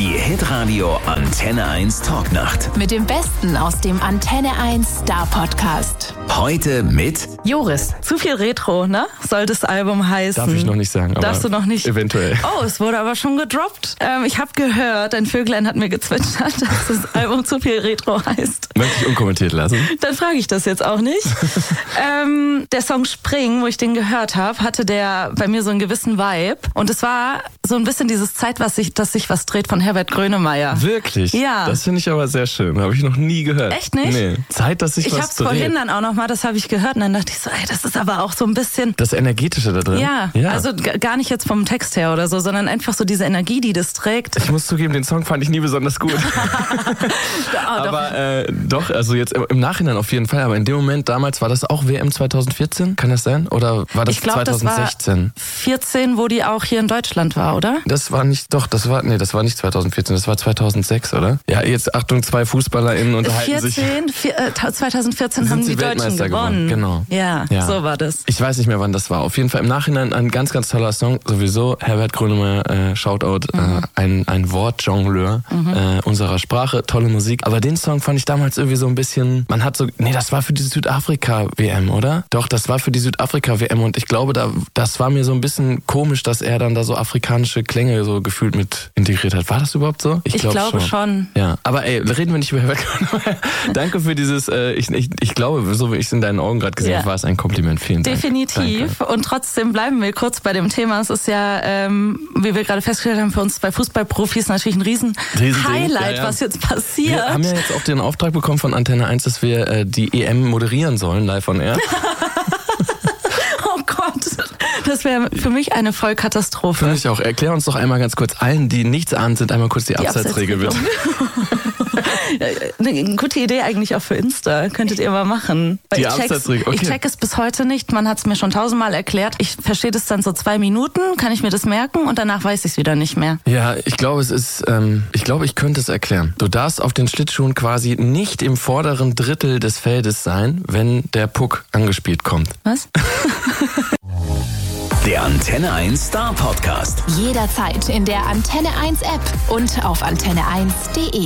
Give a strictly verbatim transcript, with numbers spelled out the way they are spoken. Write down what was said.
Die Hitradio Antenne eins Talknacht. Mit dem Besten aus dem Antenne eins Star Podcast. Heute mit Joris. Zu viel Retro, ne? Soll das Album heißen. Darf ich noch nicht sagen. Aber Darfst du noch nicht? Eventuell. Oh, es wurde aber schon gedroppt. Ähm, ich habe gehört, ein Vöglein hat mir gezwitschert, dass das Album Zu viel Retro heißt. Möchte ich unkommentiert lassen. Dann frage ich das jetzt auch nicht. ähm, der Song Spring, wo ich den gehört habe, hatte der bei mir so einen gewissen Vibe. Und es war so ein bisschen dieses Zeit, was sich, dass sich was dreht von Herbert Grönemeyer. Wirklich? Ja. Das finde ich aber sehr schön. Habe ich noch nie gehört. Echt nicht? Nee. Zeit, dass sich Ich was hab's dreht. vorhin dann auch noch mal, das habe ich gehört. Und dann dachte ich so, ey, das ist aber auch so ein bisschen... Das Energetische da drin? Ja, ja. also g- gar nicht jetzt vom Text her oder so, sondern einfach so diese Energie, die das trägt. Ich muss zugeben, den Song fand ich nie besonders gut. Oh, aber äh, doch, also jetzt im Nachhinein auf jeden Fall. Aber in dem Moment, damals war das auch W M zwanzig vierzehn? Kann das sein? Oder war das Ich glaube, das zwanzig sechzehn? war vierzehn, wo die auch hier in Deutschland war, oder? Das war nicht, doch, das war, nee, das war nicht zwanzig vierzehn, das war zweitaunsechs, oder? Ja, jetzt Achtung, zwei FußballerInnen unterhalten sich. vierzehn, vier, äh, zwanzig vierzehn Sind haben sie die Deutschen Weltmeister gewonnen. geworden, genau. Ja, Ja. so war das. Ich weiß nicht mehr, wann das war. Auf jeden Fall im Nachhinein ein ganz, ganz toller Song. Sowieso Herbert Grönemeyer, äh, Shoutout, mhm. äh, ein, ein Wortjongleur mhm. äh, unserer Sprache, tolle Musik. Aber den Song fand ich damals irgendwie so ein bisschen, man hat so, nee, das war für die Südafrika-W M, oder? Doch, das war für die Südafrika-W M und ich glaube, da, das war mir so ein bisschen komisch, dass er dann da so afrikanische Klänge so gefühlt mit integriert hat. War das überhaupt so? Ich, ich glaub glaube schon. schon. Ja, aber ey, reden wir nicht über Herbert Grönemeyer. Danke für dieses, äh, ich, ich, ich glaube, so wie ich es in deinen Augen gerade gesehen Ja. habe, war es ein Kompliment. Vielen Dank. Definitiv. Danke. Und trotzdem bleiben wir kurz bei dem Thema. Es ist ja, ähm, wie wir gerade festgestellt haben, für uns bei Fußballprofis natürlich ein riesen Riesending. Highlight, Ja, ja. was jetzt passiert. Wir haben ja jetzt auch den Auftrag bekommen von Antenne eins, dass wir äh, die E M moderieren sollen, live on air. Oh Gott, das wäre für mich eine Vollkatastrophe. Finde ich auch. Erklär uns doch einmal ganz kurz allen, die nichts ahnen sind, einmal kurz die, die Abseitsregel bitte. Eine gute Idee eigentlich auch für Insta. Könntet ihr mal machen. Weil Die ich check's- Abseitsregel, okay. Ich check es bis heute nicht. Man hat es mir schon tausendmal erklärt. Ich verstehe das dann so zwei Minuten, kann ich mir das merken und danach weiß ich es wieder nicht mehr. Ja, ich glaube, es ist, ähm, ich glaube, ich könnte es erklären. Du darfst auf den Schlittschuhen quasi nicht im vorderen Drittel des Feldes sein, wenn der Puck angespielt kommt. Was? der Antenne eins Star Podcast. Jederzeit in der Antenne eins App und auf antenne eins punkt de.